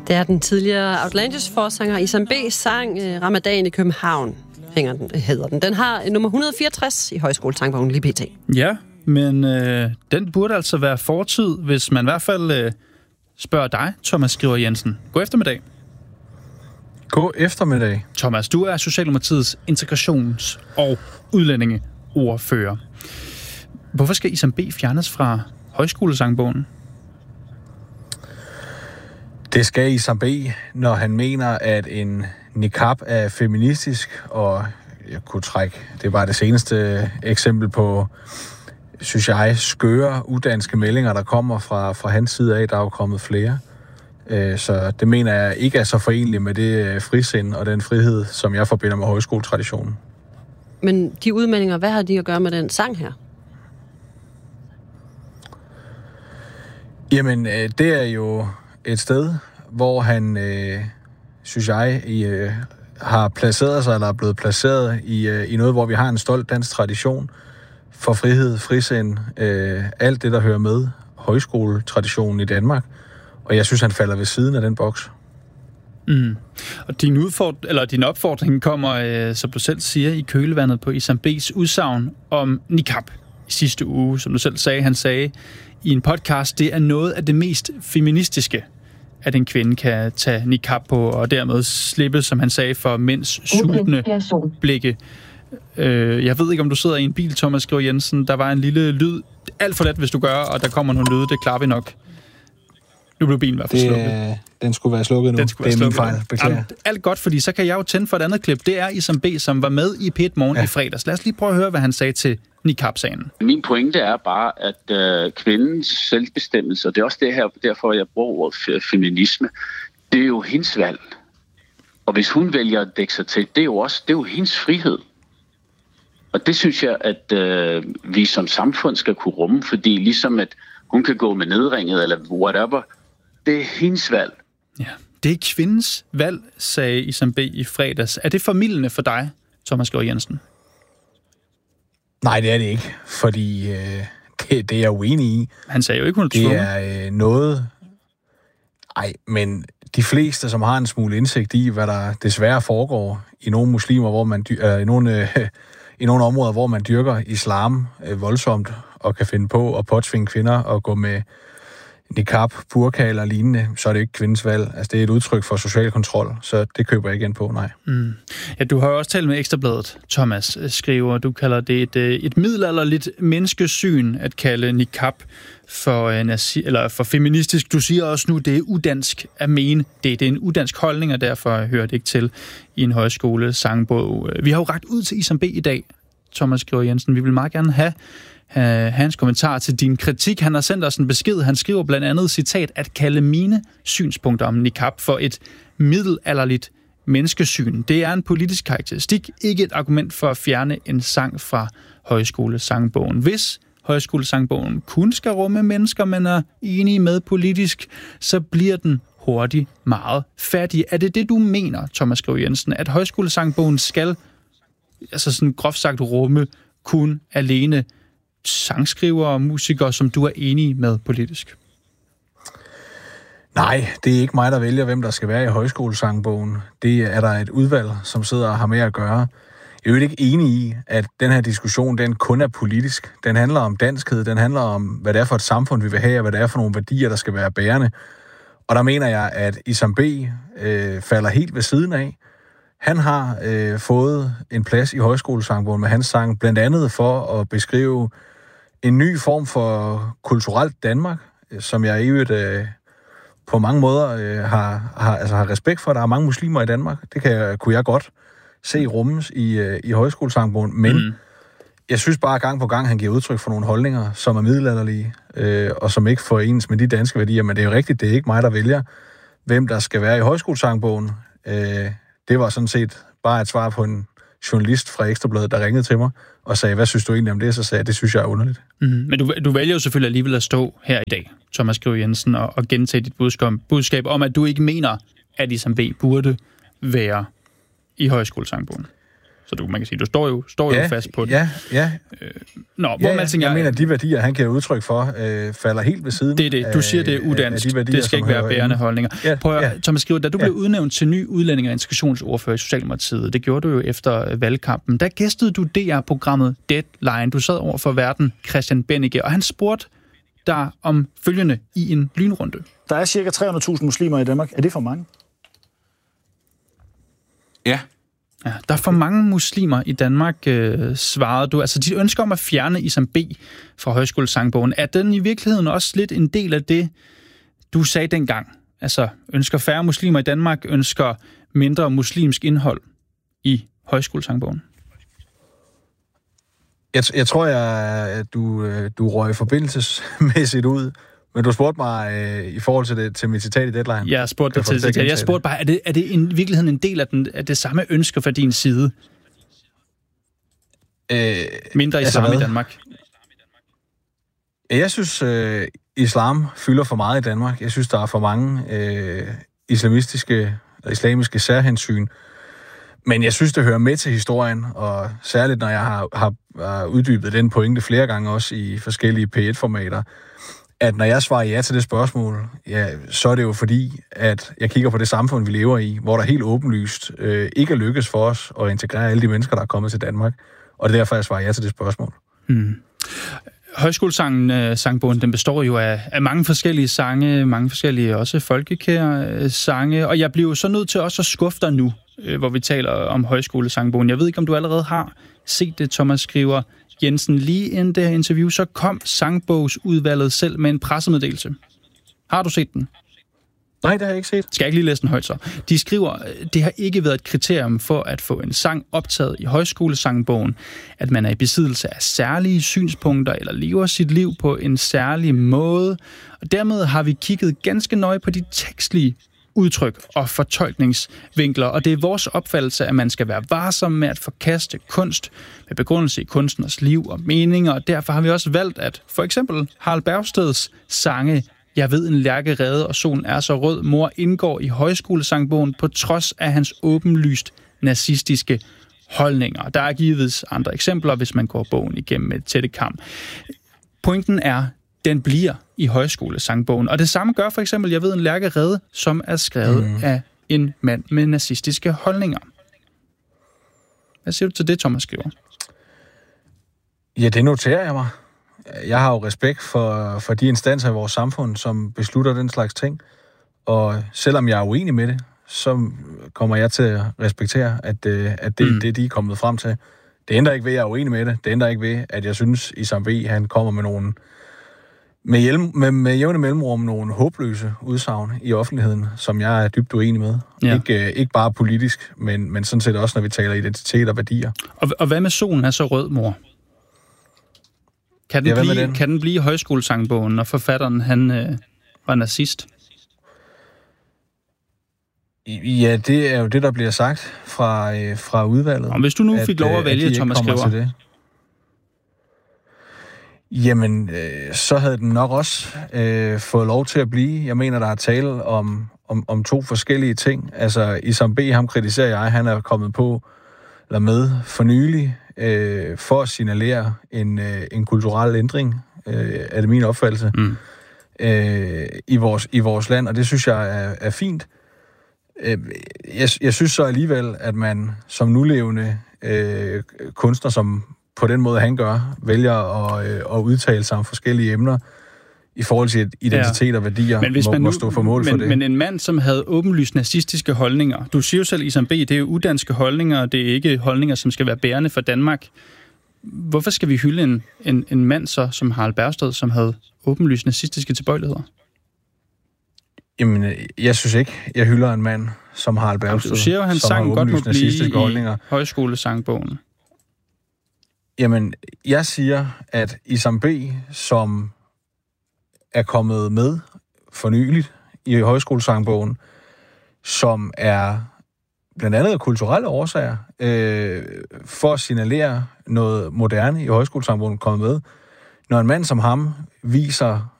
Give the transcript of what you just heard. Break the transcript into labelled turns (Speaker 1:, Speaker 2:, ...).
Speaker 1: Det er den tidligere Outlandish-forsanger Isam B. sang Ramadan i København, hedder den. Den har nummer 164 i Højskolesangbogen lige pt.
Speaker 2: Ja, men den burde altså være fortid, hvis man i hvert fald spørger dig, Thomas Skriver Jensen. God eftermiddag.
Speaker 3: God eftermiddag.
Speaker 2: Thomas, du er Socialdemokratiets integrations- og udlændingeordfører. Hvorfor skal Isam B. fjernes fra Højskolesangbogen?
Speaker 3: Det skal Isam B., når han mener, at en niqab er feministisk, og jeg kunne trække, det var det seneste eksempel på, synes jeg, skøre udanske meldinger, der kommer fra hans side af. Der er jo kommet flere. Så det mener jeg ikke er så forenligt med det frisind og den frihed, som jeg forbinder med højskoletraditionen.
Speaker 1: Men de udmeldinger, hvad har de at gøre med den sang her?
Speaker 3: Jamen, det er jo et sted, hvor han, synes jeg, har placeret sig, eller er blevet placeret i noget, hvor vi har en stolt dansk tradition for frihed, frisind, alt det, der hører med højskoletraditionen i Danmark. Og jeg synes, han falder ved siden af den boks.
Speaker 2: Mm. Og din opfordring kommer, som du selv siger, i kølvandet på Isam B's udsagn om niqab i sidste uge. Som du selv sagde, han sagde i en podcast, det er noget af det mest feministiske, at en kvinde kan tage niqab på, og dermed slippe, som han sagde, for mænds sultne blikke. Jeg ved ikke, om du sidder i en bil, Thomas Skriver Jensen. Der var en lille lyd. Alt for let, hvis du gør, og der kommer nogle lyde. Det klarer vi nok. Nu blev bilen i hvert fald slukket.
Speaker 3: Den skulle være slukket nu. Det er min fejl. Beklager.
Speaker 2: Jamen, alt godt, fordi så kan jeg jo tænde for et andet klip. Det er Isam B., som var med i P1 Morgen i fredags. Lad os lige prøve at høre, hvad han sagde til niqab-sagen.
Speaker 4: Min pointe er bare, at kvindens selvbestemmelse, og det er også det her, derfor jeg bruger ordet feminisme, det er jo hendes valg. Og hvis hun vælger at dække sig til, det er jo hendes frihed. Og det synes jeg, at vi som samfund skal kunne rumme, fordi ligesom at hun kan gå med nedringet eller whatever, det er hendes valg.
Speaker 2: Ja, det er kvindens valg, sagde Isam B. i fredags. Er det formildende for dig, Thomas Skriver Jensen?
Speaker 3: Nej, det er det ikke, fordi det er jeg uenig i.
Speaker 2: Han sagde jo ikke, hun er tvunget.
Speaker 3: Det er noget... Ej, men de fleste, som har en smule indsigt i, hvad der desværre foregår i nogle muslimer, hvor man i nogle områder, hvor man dyrker islam voldsomt, og kan finde på at påtvinge kvinder og gå med niqab, burka eller lignende, så er det ikke kvindens valg. Altså, det er et udtryk for social kontrol, så det køber jeg ikke ind på, nej. Mm.
Speaker 2: Ja, du har jo også talt med Ekstrabladet, Thomas Skriver. Du kalder det et middelalderligt menneskesyn at kalde niqab for feministisk. Du siger også nu, det er udansk at mene. Det er en udansk holdning, og derfor hører det ikke til i en højskole sangbog. Vi har jo rakt ud til Isam B. i dag, Thomas Skriver Jensen. Vi vil meget gerne have hans kommentar til din kritik. Han har sendt os en besked. Han skriver blandt andet, citat, at kalde mine synspunkter om niqab for et middelalderligt menneskesyn. Det er en politisk karakteristik, ikke et argument for at fjerne en sang fra højskolesangbogen. Hvis højskolesangbogen kun skal rumme mennesker, man er enige med politisk, så bliver den hurtigt meget fattig. Er det det, du mener, Thomas Skriver Jensen, at højskolesangbogen skal, altså sådan groft sagt, rumme kun alene sangskrivere og musikere, som du er enige med politisk?
Speaker 3: Nej, det er ikke mig, der vælger, hvem der skal være i højskolesangbogen. Det er der et udvalg, som sidder og har med at gøre. Jeg er jo ikke enig i, at den her diskussion, den kun er politisk. Den handler om danskhed, den handler om, hvad det er for et samfund, vi vil have, og hvad det er for nogle værdier, der skal være bærende. Og der mener jeg, at Isam B. falder helt ved siden af. Han har fået en plads i højskolesangbogen med hans sang, blandt andet for at beskrive en ny form for kulturelt Danmark, som jeg i øvrigt på mange måder har respekt for. Der er mange muslimer i Danmark. Det kunne jeg godt se rummes i højskolesangbogen, men jeg synes bare gang på gang, han giver udtryk for nogle holdninger, som er middelalderlige, og som ikke forenes med de danske værdier. Men det er jo rigtigt, det er ikke mig, der vælger, hvem der skal være i højskolesangbogen. Det var sådan set bare et svar på en journalist fra Ekstrabladet, der ringede til mig og sagde, hvad synes du egentlig om det? Så sagde jeg, det synes jeg er underligt.
Speaker 2: Men du vælger jo selvfølgelig alligevel at stå her i dag, Thomas Skriver Jensen, og gentage dit budskab om, at du ikke mener, at Isam B. burde være i højskolesangbogen. Så man kan sige, du står jo fast på det.
Speaker 3: Ja.
Speaker 2: Jeg
Speaker 3: mener, at de værdier, han giver udtryk for, falder helt ved siden.
Speaker 2: Det er det. Du siger, det er udansk. Det skal ikke være bærende holdninger. Thomas Skriver, da du blev udnævnt til ny udlænding- og integrationsordfører i Socialdemokratiet, det gjorde du jo efter valgkampen, der gæstede du DR-programmet Deadline. Du sad over for værten Christian Bennike, og han spurgte dig om følgende i en lynrunde.
Speaker 5: Der er cirka 300.000 muslimer i Danmark. Er det for mange?
Speaker 3: Ja.
Speaker 2: Ja, der er for mange muslimer i Danmark, svarede du. Altså, de ønsker om at fjerne Isam B. fra Højskolesangbogen. Er den i virkeligheden også lidt en del af det, du sagde dengang? Altså, ønsker færre muslimer i Danmark, ønsker mindre muslimsk indhold i Højskolesangbogen?
Speaker 3: Jeg tror, at du røg forbindelsesmæssigt ud. Men du spurgte mig i forhold til mit citat i Deadline.
Speaker 2: Jeg spurgte dig til citat. Jeg spurgte bare, er det i virkeligheden en del af det samme ønske fra din side? Mindre islam i Danmark?
Speaker 3: Jeg synes, islam fylder for meget i Danmark. Jeg synes, der er for mange islamiske særhensyn. Men jeg synes, det hører med til historien, og særligt, når jeg har uddybet den pointe flere gange også i forskellige P1-formater, at når jeg svarer ja til det spørgsmål, så er det jo fordi, at jeg kigger på det samfund, vi lever i, hvor der helt åbenlyst ikke er lykkes for os at integrere alle de mennesker, der er kommet til Danmark. Og det er derfor, jeg svarer ja til det spørgsmål.
Speaker 2: Højskolesangbogen, den består jo af mange forskellige sange, mange forskellige også folkekære sange, og jeg bliver jo så nødt til også at skuffe dig nu, hvor vi taler om Højskolesangbogen. Jeg ved ikke, om du allerede har set det, Thomas Skriver Jensen. Lige inden det her interview, så kom sangbogsudvalget selv med en pressemeddelelse. Har du set den?
Speaker 3: Nej, det har jeg ikke set.
Speaker 2: Skal jeg ikke lige læse den højt så? De skriver, det har ikke været et kriterium for at få en sang optaget i Højskolesangbogen, at man er i besiddelse af særlige synspunkter eller lever sit liv på en særlig måde. Og dermed har vi kigget ganske nøje på de tekstlige udtryk og fortolkningsvinkler, og det er vores opfattelse, at man skal være varsom med at forkaste kunst med begrundelse i kunstners liv og meninger, og derfor har vi også valgt, at for eksempel Harald Bergsteds sange Jeg ved en lærke rede, og solen er så rød, mor indgår i Højskolesangbogen på trods af hans åbenlyst nazistiske holdninger. Der er givet andre eksempler, hvis man går bogen igennem et tættekam. Pointen er, den bliver i Højskolesangbogen. Og det samme gør for eksempel, Jeg ved en lærke rede, som er skrevet af en mand med nazistiske holdninger. Hvad siger du til det, Thomas Skriver?
Speaker 3: Ja, det noterer jeg mig. Jeg har jo respekt for de instanser i vores samfund, som beslutter den slags ting. Og selvom jeg er uenig med det, så kommer jeg til at respektere, at det de er kommet frem til. Det ændrer ikke ved, at jeg er uenig med det. Det ændrer ikke ved, at jeg synes, Isam B. han kommer med nogle med jævne mellemrum nogle håbløse udsagn i offentligheden, som jeg er dybt uenig med. Ja. Ikke bare politisk, men sådan set også, når vi taler identitet og værdier.
Speaker 2: Og hvad med solen er så rød, mor? Kan den blive Højskolesangbogen, når forfatteren han var nazist?
Speaker 3: Ja, det er jo det, der bliver sagt fra udvalget.
Speaker 2: Og hvis du nu fik lov at vælge, Thomas Skriver?
Speaker 3: Jamen, så havde den nok også fået lov til at blive. Jeg mener, der er tale om to forskellige ting. Altså, Isam B. ham kritiserer jeg, han er kommet på, eller med for nylig, for at signalere en kulturel ændring, er det min opfattelse, i vores land, og det synes jeg er fint. Jeg synes så alligevel, at man som nulevende kunstner, som på den måde han gør, vælger at udtale sig om forskellige emner i forhold til identitet og værdier, men hvis man må stå for mål for det.
Speaker 2: Men en mand, som havde åbenlyst nazistiske holdninger, du siger jo selv, Isam B., det er jo udanske holdninger, det er ikke holdninger, som skal være bærende for Danmark. Hvorfor skal vi hylde en mand så, som Harald Bergsted, som havde åbenlyst nazistiske tilbøjeligheder?
Speaker 3: Jamen, jeg synes ikke, jeg hylder en mand som Harald Bergsted,
Speaker 2: du siger jo, han sang godt må blive i Højskolesangbogen.
Speaker 3: Jamen, jeg siger, at Isam B., som er kommet med for nyligt i Højskolesangbogen, som er blandt andet af kulturelle årsager, for at signalere noget moderne i Højskolesangbogen kommet med. Når en mand som ham viser